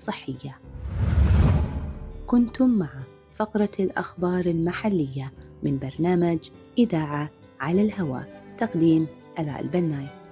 الصحية. كنتم مع فقرة الأخبار المحلية من برنامج إذاعة على الهواء، تقديم آلاء البناي.